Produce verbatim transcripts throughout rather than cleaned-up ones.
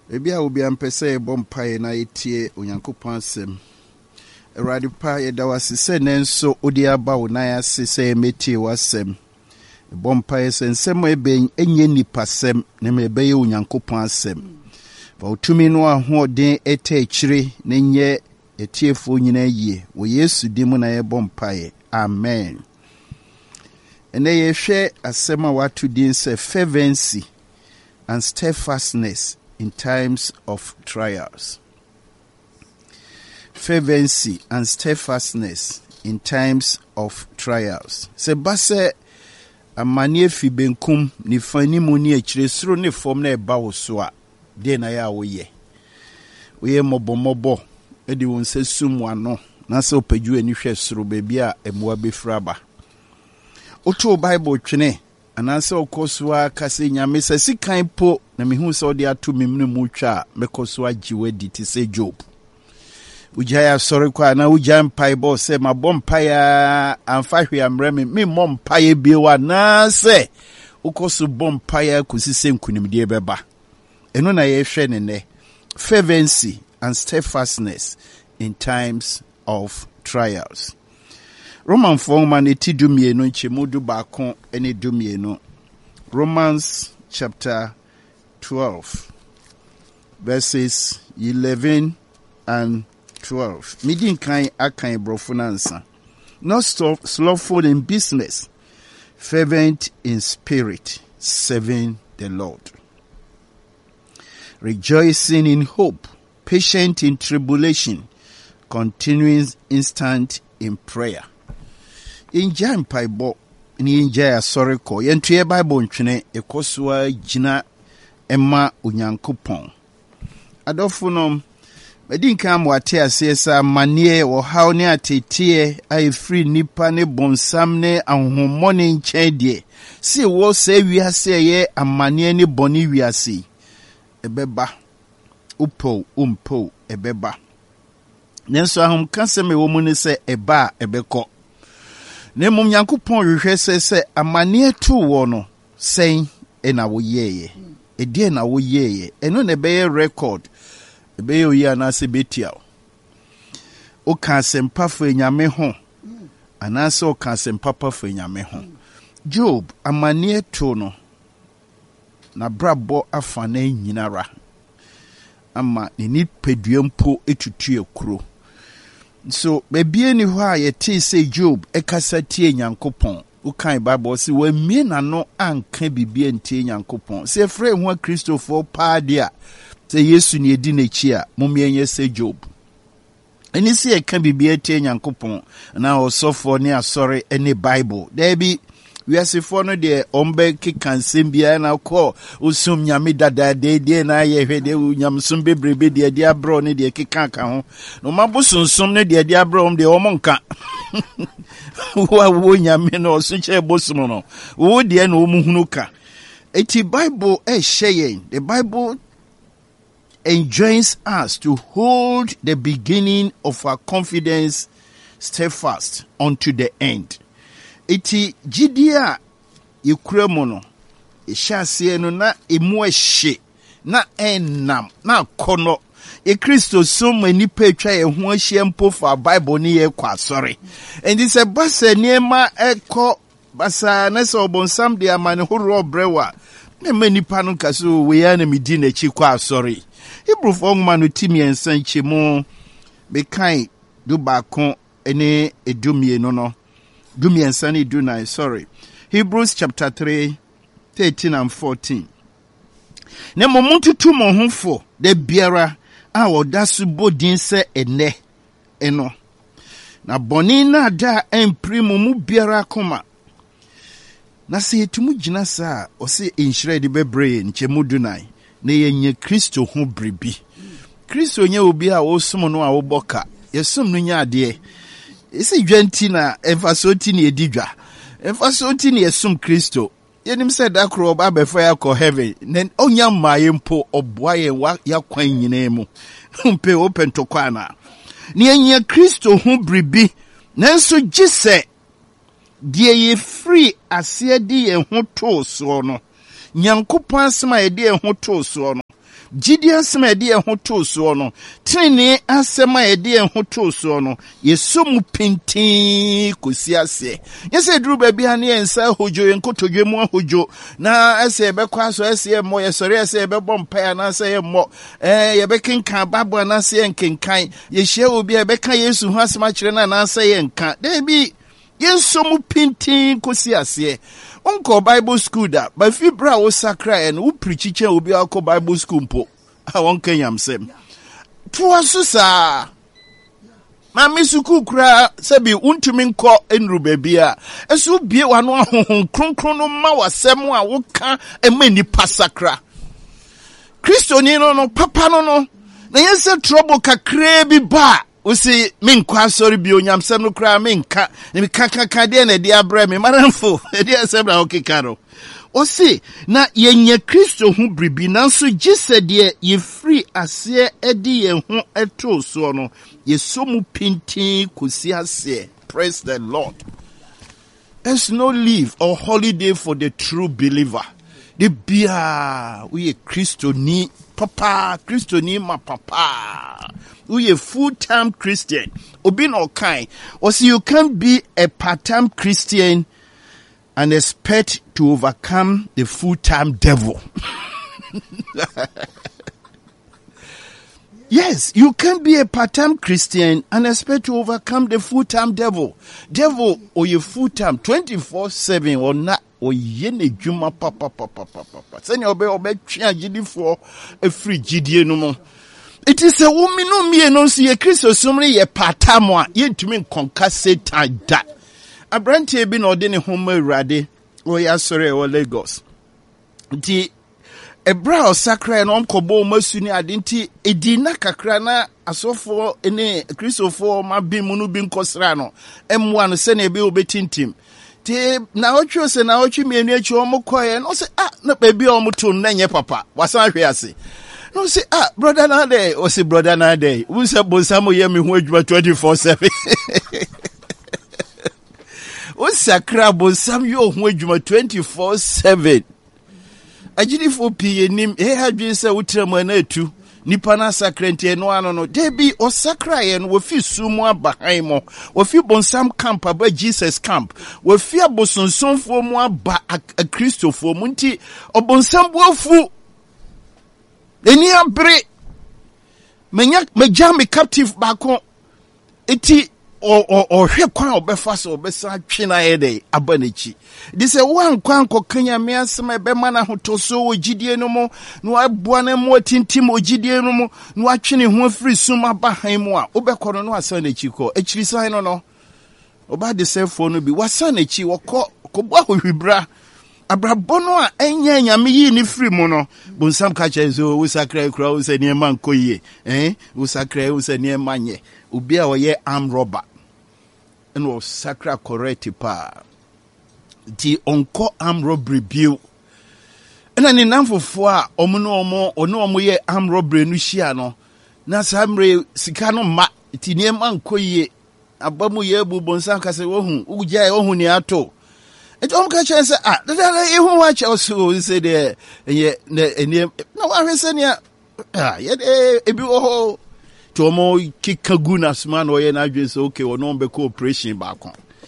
Ebia obi ampese bompae na etie Onyankopɔn asɛm. Awurade pa yɛda wase sɛ nenso odi aba wo nan ase sɛ metie wasɛm. Bompae sɛ nsɛm eben enye nipasɛm na mebɛyɛ Onyankopɔn asɛm. Fa utumi no ahoɔden ɛtɛ akyire na nyɛ etiefo nyina yie. Wo Yesu di mu na yɛ bompae. Amen. Ene yɛhwɛ asɛm a wato din sɛ fervency and steadfastness in times of trials. Fervency and steadfastness in times of trials. Se base amane fi benkum ni fani mu ni akyire soro ne fom na eba wo so a de na ya wo ye. Wo ye mobomobo e di won se sum ano na se opaju ani hwe soro ba bia emwa befra ba. Oto Bible twene ananse okosua kase nyame se sikan po na mehu se odi ato memne mu twa mekosua giwadi ti se Job. Ujaya sorry kwa na uja mpai bo se mabom paya amfa hwe amreme me mom paye biewa na se ukosu bom paya kusise nkunimdie beba. Eno na yehwe ne ne fervency and steadfastness in times of trials. Roman forman eti dumienu nchemu du bakon ene dumienu. Romans chapter twelve verses eleven and twelve. Midin kan akan brofunansa. Not slothful in business, fervent in spirit, serving the Lord. Rejoicing in hope, patient in tribulation, continuing instant in prayer. In Jan Paibo, in Jaya Soriko, Yentria Bible Nchene, Ekosua Jina Emma Unyankupon. Adofunum, Medinka wate asesa manie wo haw ne atetie ai free nipa ne bonsam ne ahomone nkyɛde si wo se wiase ye amane ne boni wiase ebeba upo umpo ebeba nenso ahom kase me wo mu ne se eba ebekɔ ne mum Nyankopɔn hwehwɛ se se amane tu wo no sen ena wo yeye edi na wo yeye eno ne beye record ebe yo ya na se betia o ka sempa fa nyame ho anase o ka sempa pa fa nyame ho. Job amane to no na brabo afa na nyinara ama ne ni peduampo etutu ekuro. So bebie ni ho a yete se Job ekasa tie Nyankopɔn o kan Bible se wa mie na no anka bibie ntie Nyankopɔn se frɛ ho Christopher Padia se Yesu ni edi n'echi a momienye se Job. Eni se eka bibie tie Nyankopɔn na osofo ne asɔre ene Bible. There be wiasefo no de ombe kekansem bia na kɔ osum nyame dada de de na ye hwede nyamsum bebrebe de de abro ne de keka ka ho. No mabosonsum ne de de abro om de omonka. Wa wo nyame no osunche bosum no. Wo de na omuhunu ka. Eti Bible e hyeyen. The Bible enjoins us to hold the beginning of our confidence steadfast unto the end. Iti jidia yikuremo no ehyaase no na emu ehye na enam na kono e Kristo so mani petwa ye ho ahye mpo fa Bible ni ye kwa sori endi se basa niema ekọ basa na se obonsam de amane horo brewa na mani pa no kaso we ya na medi na chi kwa sori. Hebrew for manu timi ensan chemu be kai du bakon ene edumie no no dumi ensan edu nine sorry. Hebrews chapter three thirteen and fourteen. Ne momuntu tu mo honfo de biara a wodasu bodin se ene eno na boni na da emprimu mu biara koma na se etumu gina sa o se enhire de bebre nchemu du nine na yenye Kristo ho bribi. Kristo nye obi a osum no a woboka yesum no nya ade esi dwanti na emfasoti ne edidwa emfasoti ne yesum Kristo yenim se da kro oba befa ya ko heaven nen onya maye mpo oboa ye wa yakwan nyina mu mpe open to kwana ne yenye Kristo ho bribi nanso gise die ye free ase di ye ho to so no Nyankopɔn asema ye de ho to so no Gideon asɛm a yɛde yɛn ho too soɔ no, tenenee asɛm a yɛde yɛn ho too soɔ no, yɛsɔ mu pintin kɔsi aseɛ. Nyɛ sɛ duru baabi a ne yɛn nsa ahodwo, yɛn nkotodwe mu ahodwo, na ɛsɛ yɛbɛkɔ aso, ɛsɛ yɛmmɔ, yɛsɔre ɛsɛ yɛbɛbɔ mpaeɛ anaasɛ yɛmmɔ, ɛɛ yɛbɛkenkan Bible anaasɛ yɛnkenkan, yɛhyia obi a yɛbɛka Yesu ho asɛm akyerɛ no anaasɛ yɛnka. Dabi, yɛnsɔ mu pintin kɔsi aseɛ. Unko Bible school da, ba fi bra wo sakra en wo preachiche obi akọ Bible school mpo. A won kenyam sem. Tuwa so sa. Ma misuku kura sebi untumi nkọ enru baabi a. Eso bie wano ahohon kronkron no ma wasem a wo ka ema nipa sakra. Kristo ni no no papa no no. Na yense trouble kakra bi ba. Usi minkwa sorry bi onyamsem no kra minka ni kankan de na de abrɛ me maramfo de asem na okekaro osi na yenye Kristo hu bribi nanso gise de ye free ase edi ye ho eto so no ye somu pintin kosi ase. Praise the Lord. There's no leave or holiday for the true believer. The bia we Kristo ni papa, Kristo ni ma papa. We a full-time Christian. Obi no kind. Or see, you can't be a part-time Christian and expect to overcome the full-time devil. Yes, you can't be a part-time Christian and expect to overcome the full-time devil. Devil or you full-time twenty-four seven or not. O yene juma papa papa papa. Send your be obe change for a free G no mo. It is a woman no me no see a Christ somebody ye patamwa ye to me conquer Satan that. A brand be no deni home rade o ya sorry o Lagos. Nti e bra o sakra no mkobo masuni adinti edina kakra na asofo ene Christopher ma bi mu no bi nkosra no emwa no se na ebe obetintim. Ti na otwe se na otwe mienu achi o mokoye no se ah na baby o moto na nye papa wasan hwe ase. No say ah brother na day o say brother na day we say bonsam ye me ho adwuma twenty-four seven. O sakra bonsam yo ho adwuma twenty-four seven. Agidi fo pie nim e hadwe se wutrem na atu nipa na sakra ntie no ano no debi o sakra ye no wofi sumu abahan mo wofi bonsam camp aba Jesus camp wofi abosonsonfo mu aba a Christopher mu nti obonsam bofu eni abre menya meja me captive bako eti o o o hwe kwan obefa so obesa twe na ye dey abanichi di se wan kwan kokanya me asema be mana hotoso ogidie no mo no aboa na mo tintim ogidie no mo no atwene ho afiri suma bahan mu a obekoro no asa na chi ko echiri san no no oba de sefo no bi wasa na chi wokọ kobwa hohwibra abrabono a enya nyame yi ni free mu no bonsam ka chezo wo sakra kura wo se ne man koye eh wo sakra wo se ne manye obi a oye arm robber eno sakra correct pa di onko arm robbery bill ena ni namfofo a omo no omo ono omo ye arm robbery no hia no na samre sika no ma ti ne man koye abamu ye bu bonsam ka se wo hu ugya ye wo hu ni ato. It all catch us ah, even watch also said eh ye no one said ya ah yet e bi oh to mo kikaguna man or ye na dwen say okay or no be cooperation back on.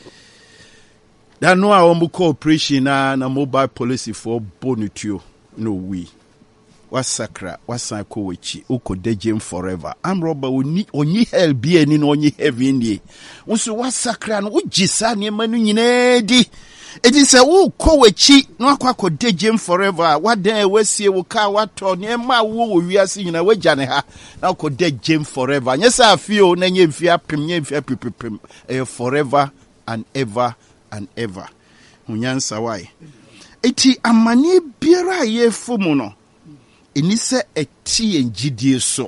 That no a mo cooperation na na mobile policy for bonituo no we. What sakra what sanko wechi ukode jem forever. I'm robber oni onyi hell be ani no onyi heaven ni. Unso what sakra no ugisa ne manu nyina di. It is a woo kowechi no kwako dejem forever. What day we see wo ka wato ne ma wo wiase nyina we jane ha na ko dejem forever. Yes I feel na nye mfia pem nye mfia pipipim eh forever and ever and ever. Hunyansa why. Eti amani biara ye fumu no. Ini se eti enjidie so.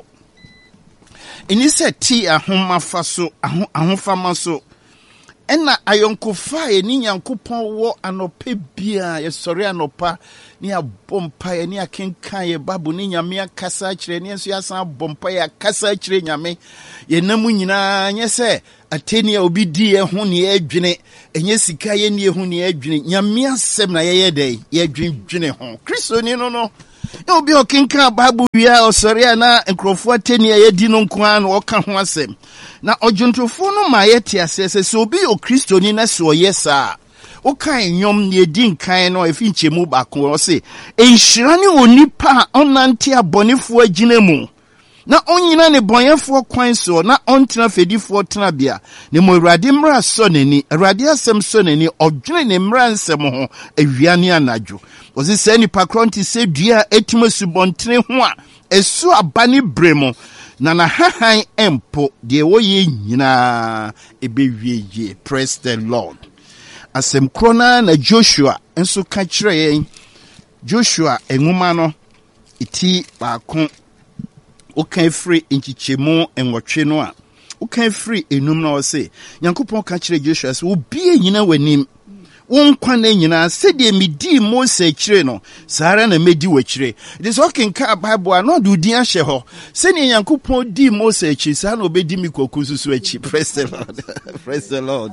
Ini se ti ahomafa so ahofama so. Ena ayonkofa e ni nyankopon wo anope bia ye sori anopa ni abompa ye ni akenkan ye babu ni nyame akasa kire ni enso yasan bompa ye akasa kire nyame ye namu nyina nye se ateni a obi di ye ho ni adwene enye sika ye ni ye ho ni adwene nyame asem na ye ye dey ye adwendwene ho Kristo ni no no You be okinka Bible wia osori na nkrofo ateni yedi no nkoa na oka ho asem. Na ojuntofo no ma yete asese so obi o Kristoni na so yesa. Oka enyom ne di nkan no efi nchemu bako o se enhyira ne onipa onante abonefo agina mu. Na onyina ne bonyefo kwan so na ontena fedifo tena bia ne mo Awurade mra so nani Awurade asem so nani odwene ne mra nsem ho awiane anadwo ozi se nipa kronti se dua etimo subontene ho a esu abane bremo na na hahan empo de woye nyina ebewieye. Praise the Lord. Asem krona na Joshua enso ka kire Joshua enwuma no iti baako okan free inchichemu enwotwe no a okan free enum na o se Nyankopon ka kire Joshua se obi enyina wanim won kwana nyina se de medi Mose kire no sara na medi wakire. It is okay ka Bible no do din ahye ho se ne Nyankopon di Mose kire sa na obedi mi kokususu achi. Praise the Lord. Praise the Lord.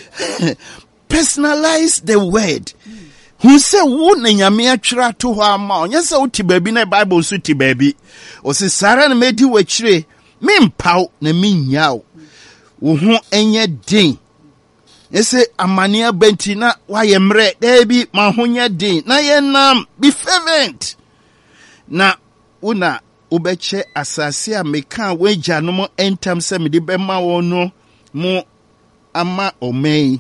Personalize the word. Who say wo na nyame atwira to ho ama onye se wo ti baabi na Bible so ti baabi o se sara na medi wakire me mpaw na me nyaw wo ho enye din ese amania benti na waye mre debi ma ho nya din na ye nam be fervent na una obeche asase a meka wagya no mo entam se me de bema wo no mo ama omei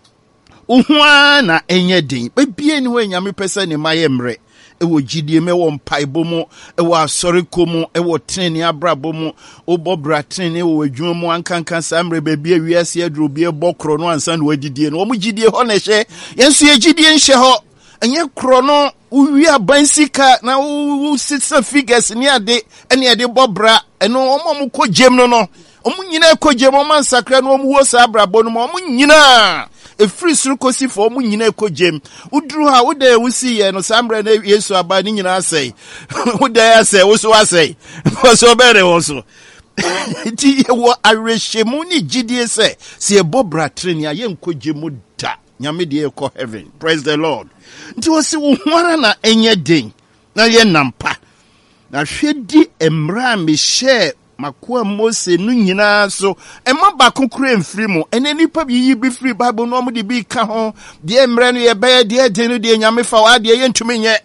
uhwa na enye din bebie ni ho nyame pese ne maye mre ewo gidie me wo mpaibo mu ewo asoreko mu ewo treni abrabo mu obobra treni wo adwuma mu ankankan samre bebie wiase aduro bie bokro no ansa na wadidie no wo gidie ho na hye yenso ye gidie nhye ho enye kro no uwi abansika na wo sitsa figures ni ade ene ade bobra eno omo mu kogem no no omo nyina kogem o man sakra no omo wo sa abrabo no omo nyina e free surukosi for mu nyina ekojem uduru ha wo da wusi ye no sambre na Yesu aba ni nyina asai wo da ya sai wo so asai wo so bere wo so ti wo arehemu ni gidie se se e bobra treni aye nkogemu da nyame de e ko heaven. Praise the Lord. Nti wo se wo hwara na enye den na ye nampa na hwedi emra me share makoa Mose no nyina so ema ba konkure mfiri mu ene nipa bi yi bi free Bible no mo de bi ka ho de emre no ye be de de no de nyame fa wa de ye ntumi nye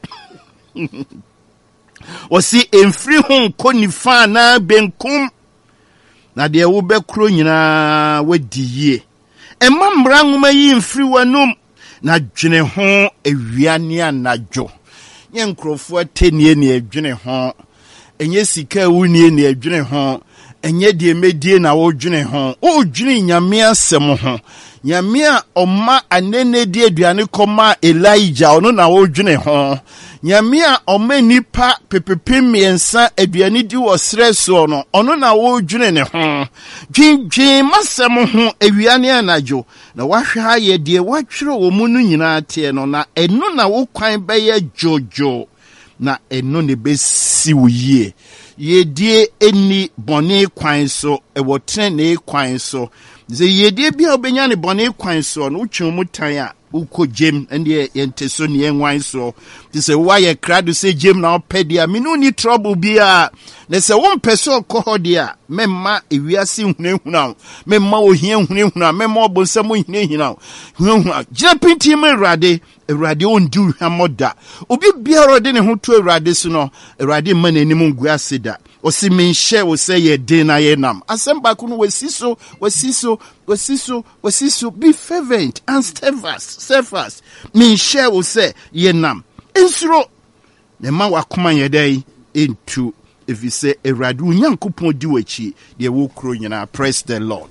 osi emfiri ho ko ni fa na benkum na de wo be kro nyina wadi yie ema mra nwoma yi mfiri wanum na dwene ho ewiane anadwo nye nkrofo atenie ne adwene ho enye sika wunie ne adwene ho enye de medie na wo dwene ho o dwene nyame asem ho nyame a oma anene de aduane koma Elijah ono na wo dwene ho nyame a oma nipa pepepem miensa aduane di wo sreso no ono na wo dwene ne ho dwindwin masem ho awiane anadwo na wahwa ye de watwere wo mu no nyina te no na eno na wo kwan be ye jojo na eno ne besi wo yie yedie eni bone kwan so e wo trene kwan so ze yedie bia obenya ne bone kwan so no utwe mu tan a ukogem ende yente so ne enwan so se wa ye krado se gem na opedia me no ni trouble bia na se wo mpeso kohodia memma ewiase hunehuna memma ohia hunehuna memma obonsam hunehina hunehuna japinti me rade Erade ondu hamoda obi biara de ne ho to Erade so no Erade ma nanim ngu aseda osi menhye wo se ye den na ye nam asemba ko no wasiso wasiso wasiso wasiso be fervent and steadfast steadfast menhye wo se ye nam ensuro ne ma wakoma ye dai into if you say Erade unyankopon di wachi de wo kro nyina. Praise the Lord.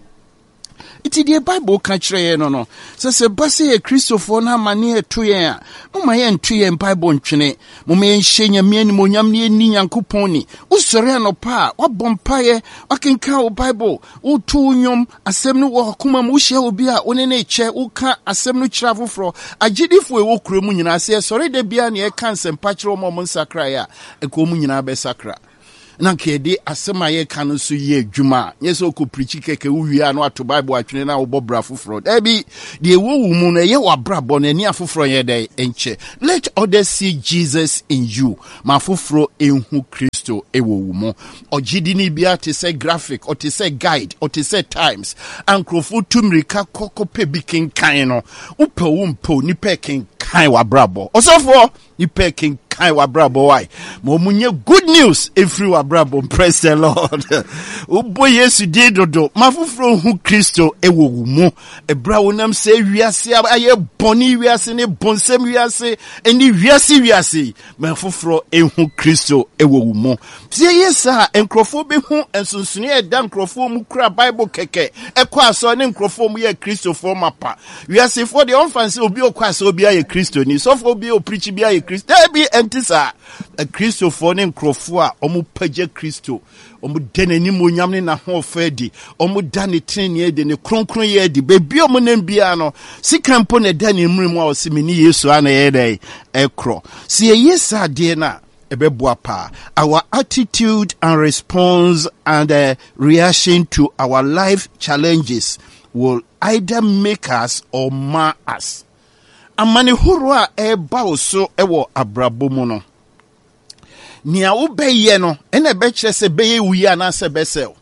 Iti the Bible ka kire no no se se base ye Christopher na mane eto ye a moma ye nto ye Bible ntwene moma ye nhye nyame ani monyam ne ni Nyankopon ni usore anopa wabompa ye wakenka o Bible utu nyom asem no wo kuma mu hye obi a one na eche uka asem no kira foforo agidifo e wo kure mu nyina se sore de bia ne e kan sem pa kire mo mo sakra ya e ko mu nyina be sakra na kede asema ye kanu so ye adwuma yeso ko preach keke wuwia no ato bible atwene na wo bobra foforo ebi de wo wu mu no ye wabrabo na ni afoforo ye dey enche. Let others see Jesus in you. Ma foforo enhu Kristo ewo wu mu. Ogidi ni bia te say graphic or te say guide or te say times ankrofo tumrika kokope bikin kan no upe wo mpo ni pekin kan wabrabo osofo ni pekin kan wabrabo why mo munye good news every wabrabo. Praise the Lord. Ubo Yesu di dodo mafufro hu Kristo ewo wu mu ebra wonam se wiase aye boni wiase ne bonsem wiase eni wiase wiase mafufro ehu Kristo ewo wu mu. Sie yesa enkrofo be hu ensunsune e da enkrofo mu kura Bible keke ekwa aso ne enkrofo mu ye Kristo for mapa wiase for the onfanse obi okwa aso obi aye Kristo ni so for obi o preach bi aye Kristo be entisa a Kristo for ne enkrofo a omu page Kristo omu deneni mo nyam na ho fedi omu dane trenie de ne kronkron ye di bebi omu nem bia no sikampo ne dane mrimu a osimini Yesu ana ye dai ekro si yesa de na ebeboapa. Our attitude and response and uh, reaction to our life challenges will either make us or mar us. Amani hurua eba oso ewo abrabomu no. Nia ubeye no ene beche se beye uya na se besel.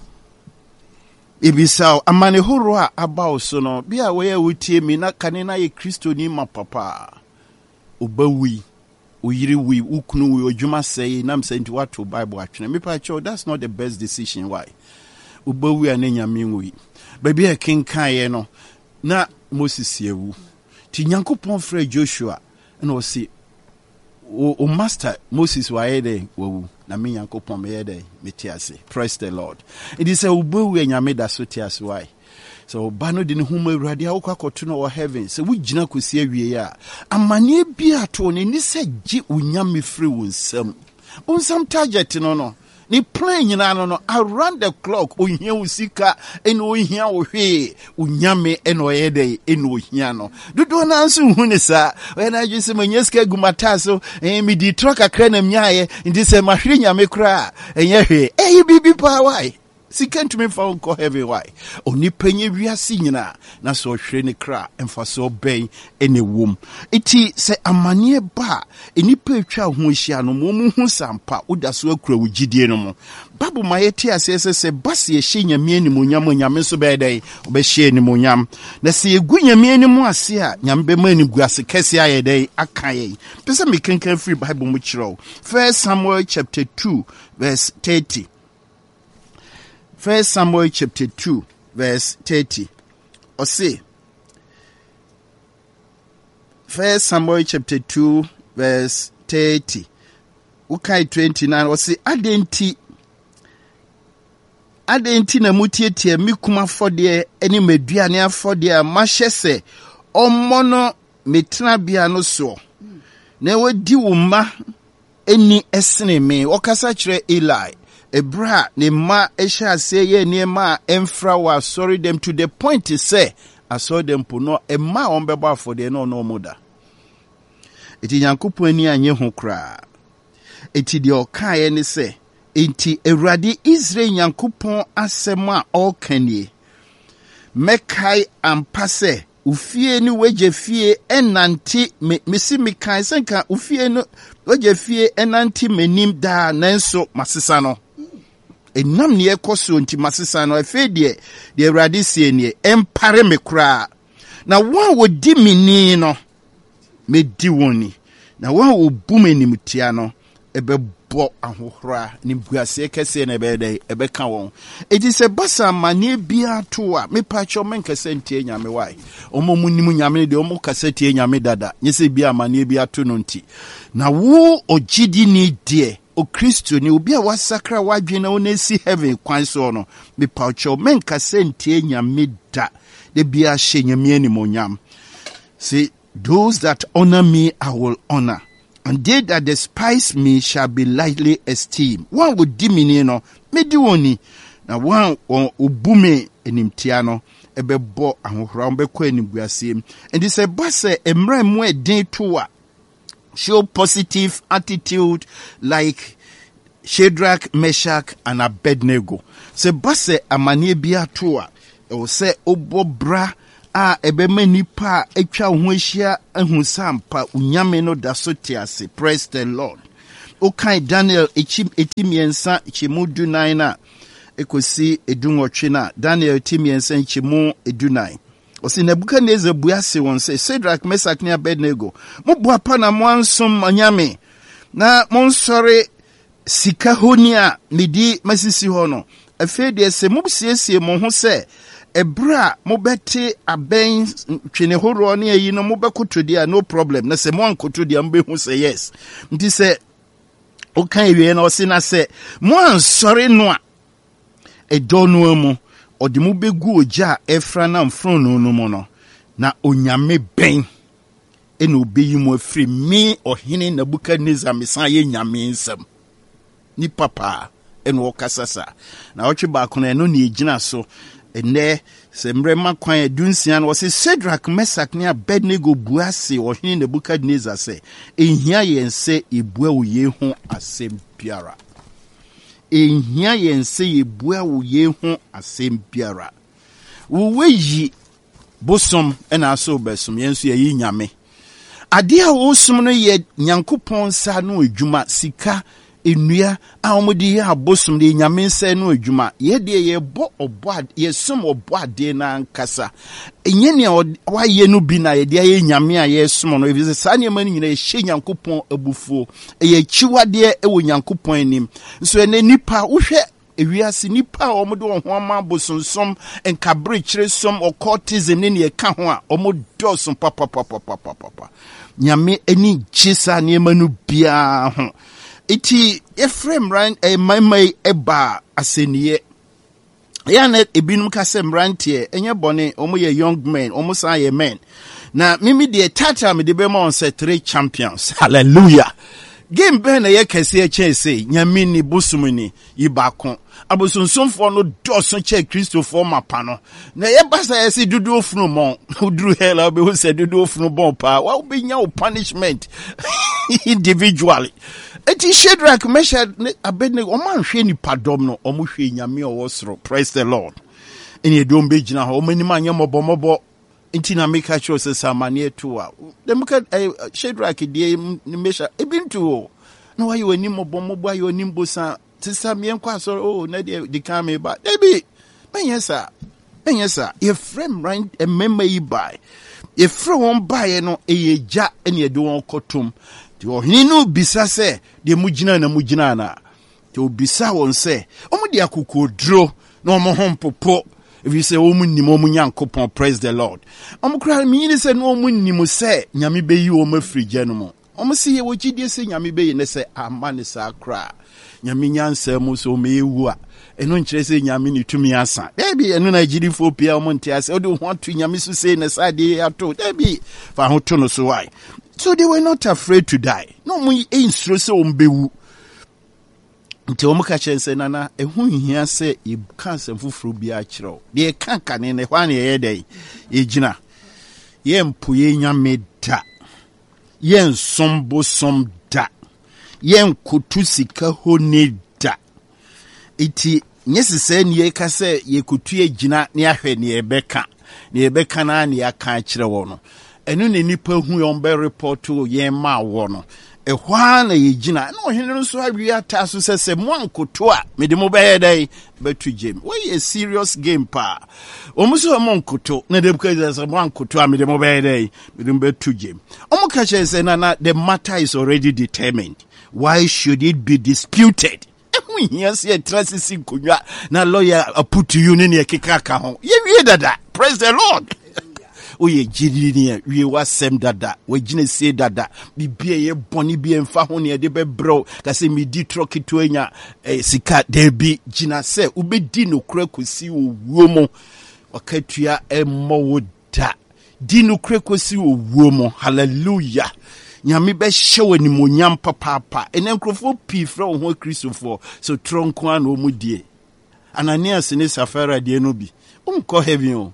Ibisao amani hurua aba oso no biya weye utie mi na kanina ye Kristo ni mapapa. Ubewi. Uyiri we ukunu we ojuma say nam say into what to Bible atwene me pa cho that's not the best decision. Why ubawi anenya minwi baby a king kan no na Moses yewu ti Nyankopon frɛ Joshua na o say o, o master Moses wa yede wo na me Nyankopon me yede metiase. Praise the Lord. It is a ubawi anyame da so tiase. Why so bano de ne huma awurade awokwa koto no heaven se wugina kosi awie ya amane bia to ne ni se gi unyame free wonsam wonsam target no no ni plan nyina no no around the clock ohia usika eno ohia wo hwe unyame eno yede eno ohia no dodo na nso hu ne sa we na adwese manyeska gumata so eh mi di troka kra na mnyaye ndi se mahwe nyame kra enye hwe eh bibi pa why Siken to me found call heavy why. Only penny we are seeing na so shrini cra and for so bay any womb. Iti say a mania ba any petra who no mumu sampa uda so crow with gidiano. Babu maetia says say basi a shinya mieni munyam yameso bede obe she ni munyam. Na see a gunya mieni moasia nyambe mani guasi kesia day akaye. Pesa me can free Bible muchro. First Samuel chapter two verse thirty. First Samuel chapter two, verse thirty. Or say, First Samuel chapter two, verse thirty. Ukai twenty-nine. Or say, Adenti, Adenti na mutieti mikuma for the any mediania for the machese or mono metra biano so. Newe di uma any esne me. Okasa chre Eli. Ebra ne ma esha say ye ne ma emfra wa sorry them to the point to say I saw them puno e ma ombeba for the no no moda. Eti Nyankopon ani anye ho kra. Eti de okaye ne say enti Ewurade Israel Nyankopon asema okanie. Mekai ampase ufie ni weje fie enanti me misi mekai senka ufie no weje fie enanti menim da nanso masesa no. Enam ne ekoso nti masesa no afi de de Awurade sie ne empare me kra na wan wo di mini no me di woni na wan wo bu manim tia no ebebo ahohora ni buase kese na be dey ebeka won edi se basa mane bia to a me pacho men kese ntie nyame wai omo munim nyame de omo kase tie nyame dada nyese bia mane bia to no nti na wo ogidi ni de o Kristo ni obi a wasakra wadwena onesi heaven kwan so no me paucho men kase ntie nyame da de bia hye nyame ni monyam. See, those that honor me I will honor, and they that despise me shall be lightly esteemed. One would dimini no me di woni na one obume enimtia no ebebo ahohora mbekọ eniguasem. And this a boss emra mu e den to a show positive attitude like Shadrach, Meshach, and Abednego. Se base amanie bia to a e se obobra a ebema nipa etwa ho ahia ahu sampa unyame no da so tiase. Praise the Lord. Okay, Daniel echim etimiensa chimu dunai na ekosi edunwotwe na Daniel etimiensa chimu edunai. Osi Nebukadnezar buase won say Shadrach, Meshach, and Abednego mo boapa na mo ansom anyame na mo nsore sika honia medi masisi ho no afi de se mo siesie mo ho se ebra mo bete aben twene horo ne ayi no mo bekotodi a no problem na se mo ankotodi am be hu se yes nti se okay wie na osi na se mo ansore no a edono mu odi mo begu oja efra na mfron no no mo no na onyame ben ena obeyi mo afri mi ohene Nebukadnezar mesan ye nyame nsam ni papa ena okasasa na otwe ba kono eno ne egina so ene sembre makwan edunsia no se Shadrach, Meshach, and Abednego buase ohene Nebukadnezar se ehia yense ebua oye ho asem biara ehia yense ebua oye ho asem biara wo weyi bosom ena aso besum yenso ye nyame ade a wo sum no ye Nyankopon sa no adwuma sika enua a omodi ya bosom de nyame nsa no adwuma ye de ye bo obo ye sum obo ade na nkasa enye ne waye no bi na ye de ye nyame a ye sum no ebi sa ne mani nyina ye hye Nyankopon abufuo ye chiwade e wo Nyankopon anim so ene nipa wo hwe ewiase nipa omodo ho ama bosonsom enkabre kire som occultism ne ne ka ho a omodo som papa papa papa papa nyame eni chisa ne manu bia ho iti Ephraim ran e maimai eba aseniye yana ebinum kasem rantie enye bone omo ye young men omo san ye men na mimi de tata me de be ma on se three champions hallelujah game ben na ye kese e chese nyame ni busumuni yibakon abosonsomfo no doso che Christopher mapa no na ye basa ye se dudu ofunu mon udru hela be ho se dudu ofunu bon pa wa be nya o punishment individually. Eti Shadrach, Meshach, Abednego o man hwe ni padom no o mo hwe nyame o wosoro. Praise the Lord. Eni edom be gina ho o mani ma nyamo bomobo nti na make sure say samane to a dem ka Shadrach die ni Meshach ebintu o na why you ni mobomobo ayo ni mbosa tisa me enko asoro oh na de de kan me ba debi menyesa menyesa Ephraim right emema yi bai Ephraim won bai no eyeja eni ede won kotom ti ohini no bisa se de mugina na mugina na ti obisa won se omo de akokodro na omo hompopo if you say omo nim omo Nyankopon. Praise the Lord. Omo kra mi ni se no omo nim se nyame beyi omo frigye no mo omo se ye wogidie se nyame beyi ne se amane sa kra nyame nyansa mu so me ewu a eno nkire se nyame ni tumi asa debi eno na gidi fo pia omo ntiase o de ho to nyame so se ne sa de ato debi fa ho to no so why. So they were not afraid to die. No mo insuro se ombewu nti omo ka chense nana ehu hia se e cancer fufuru bia kire de kanka ne ne hwa ne ye dai e gina ye mpo ye nyame da ye nsombo som da ye nkotu sika honi da iti nyesi se ne ye ka se ye kotu ye gina ne ahwe ne ye beka ne ye beka na ne ya kan kire wo no enu ne nipa hu yon be report ye ma wo no ehwa na ye gina na ohene no so awi ata so se se mo ankoto a me de mo be dai betu game we a serious game pa omo so mo ankoto na de because se mo ankoto a me de mo be dai me de betu game omo ka che se na na the matter is already determined. Why should it be disputed? Ehun yes ye trasisi konwa na lawyer put you ne ne keka ka ho ye wie dada. Praise the Lord. Oye jiri ni we wasem dada we gina se dada bibie ye boni bi emfa ho ne de be bro ka se mi di troki to enya eh, sika debi gina se ubedi no kura kosi owuo mo wakatua emmo woda di no kura kosi owuo mo. Hallelujah. Nyame be hyewe ni monyam papa ene nkrofo pi fra ho Christopher so tronko an o mu die Ananias ne Safira die no bi um ko heaven o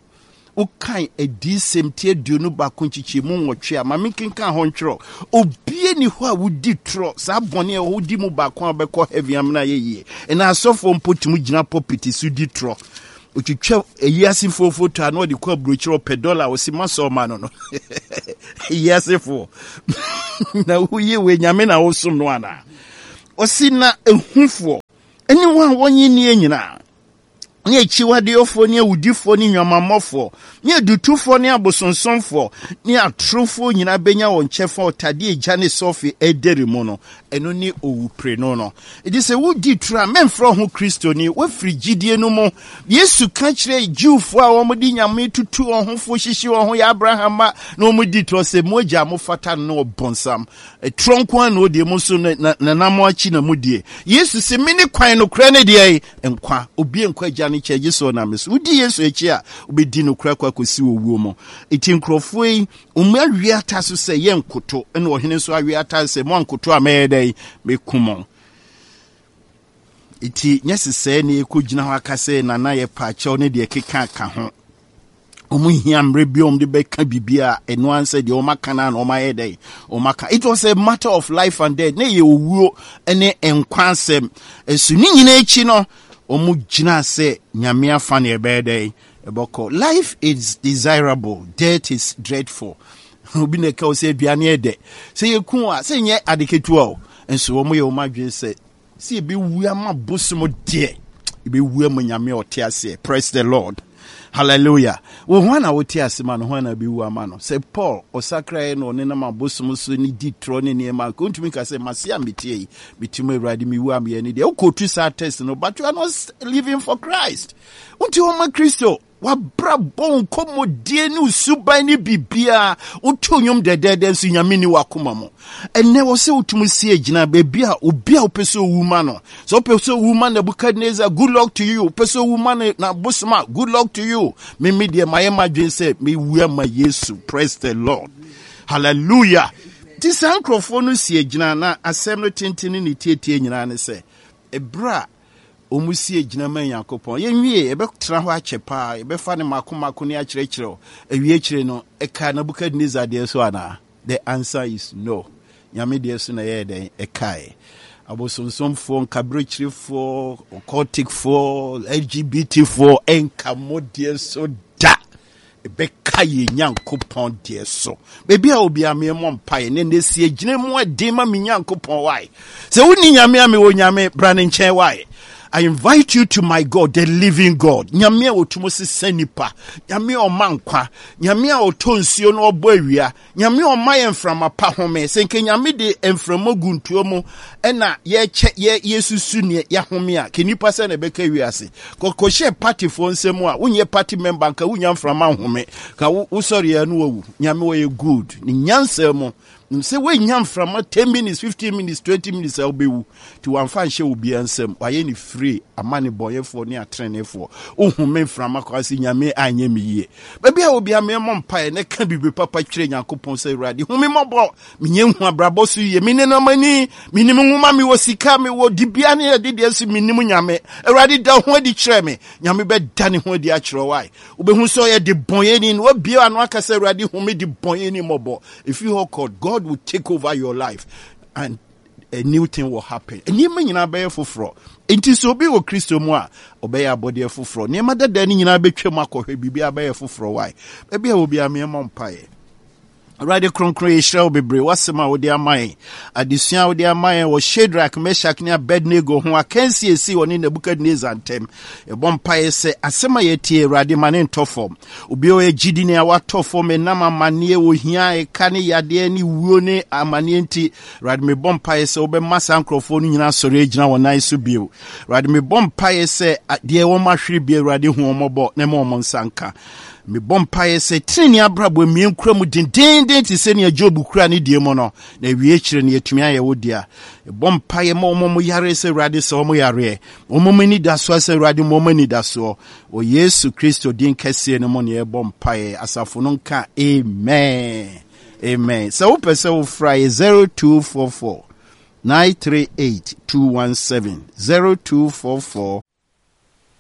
ukai a decent tear do no bakunchi moon or chair, my making can honcho. O be any who would detro, Saboni who dimu bakwan beko heavy amna ye, and I saw from put mujina popiti su detro. Uchi chef a years in four foot and what the club brochure pedola was a maso man no. Yes, for now who ye when Yamena also noana. Or sina a hoofo. Anyone one ye near. Nye chiwade ofo nye udifo ni nyamamofo nye dutufo ni abosonsonfo ni atrofo nyina benya won chefa otade ejane sofi ederi mono eno ni owupre no no it is a wudi tra memfro ho Kristo ni we frigidie no mo Yesu ka kire Jewfo a wo modi nyame tutu ohofo hihyi wo ho ya Abraham na wo modi to se moja mo fata no bonsam e tronko an odi mo so na namo achi na modie Yesu se mini kwan no kra ne de enkwa obi enkwa ni cheje so na meso udi Yesu echi a obedi no kra kwa kosi owuo mo eti nkrofo yi umwa ata so se ye nkoto ene ohene so awi ata se mo nkoto a meyedai mekumo eti nyesese ne ekogina ho akase na na ye pa che ne de keka ka ho omu hia mre biom de beka bibia eno anse de o maka na o mayedai o maka it was a matter of life and death ne ye owuo ene enkwansem esu ni nyina echi no omu jina se nyame afa ne ebede eboko life is desirable, death is dreadful. Obi ne ka o se aduane ede se yekun a se nye adeketu o enso omu ye o madwe se se be wu ama bosomo de be wu am nyame ote ase. Praise the Lord. Hallelujah. Wo ho na wote ase ma no ho na be wu ama no se Paul osakra no ne na mabosom so ni ditro ne ne ma ko ntumi ka se masia metie bitimo Awurade mi wu am ye ne de okotu sa test no but you are not living for Christ. Unti o ma Kristo wa brabon komo die ni usuban ni bibia utonyom dedede nso nyame ni wakoma mo enne wo se utumu sie gina bebia obi a opeso wuma no so opeso wuma na Nebukadnezar good luck to you opeso wuma na Bosma good luck to you me me de maye madwen se me wu ma Yesu. Praise the Lord. Hallelujah. This ankrofo no sie gina na asem no tentini ni tietie nyina ne se ebra omusi ejina man yakopon yenwie ebe tra ho achepa ebe fa ne makomako ne akyerechero ewie kire no eka Nebukadnezar de so ana. The answer is no. Nyame de so na ye den ekai abosonsom fo nkabrechire fo occultic fo L G B T fo enka modie so da ebe kai nyankopon de so bebi a obi ame mo mpae ne ne sie ejina mu ade ma nyankopon wai se woni nyame ame wo nyame bra ne nchen wai. I invite you to my God, the living God. Nyame a otumo se senipa, nyame o mankwa, nyame a otonsio no oboawia, nyame o maye mframa pa home, senke nyame de emframa guntuo mu ena ye che ye yesusu ne ya home a kenipa se na beka wiase. Kokoshe party fo nsemu a wonye party member nka wonya mframa home, ka wo sorry ya no wu. Nyame wo ye good. Ni nyansa mu say we nyam from ten minutes, fifteen minutes, twenty minutes I'll be to one fan show be ansem. Why any free a money boy for near train for. Oh, men from a crossing yame anye me ye. Baby, I will be a mere mom pie and can be papa train and coupon say ready. Whom me more me young brabosu ye minimum money, minimum mammy was he coming what dibiani did yes minimum yame. Already down where the treme. Yame bed danny where the actual why. Ube who saw ye the boy in what beer and waka say ready who made the boy any more. If you are called God will take over your life and a new thing will happen. And you mean be for fraud. It is so be o Christo moi obey a body for fraud. Near mother then you know be chemako be a for fraud. Why? Maybe I will be a mere mompire. Rade kronkron Israel bebre wasema wo dia man adesua wo dia man wo Shadrach Meshach ne Abednego ho akansi esi woni Nebukadnezar ntem e bompae se asema yetie Rade mane ntofom obi o ejidi ne awatofom enam amane wo hia e kane yade ni wuo ne amane nti Rade me bompae se obe masa nkrofo no nyina sore agina wonan so bio Rade me bompae se de wo mahwere bi Rade hu omobo ne mo monsanka me bompae se trini abrabo mien kura mu dindin ti se ne Job kura ne die mo no na wie kire ne atumi aye wo dia e bompae mo mo mo yare se Rade se mo yare mo mo ni da so se Rade mo mo ni da so o Yesu Kristo din kese ne mo ne e bompae asafo no nka amen amen so pese wo fry zero two four four nine three eight two one seven zero two four four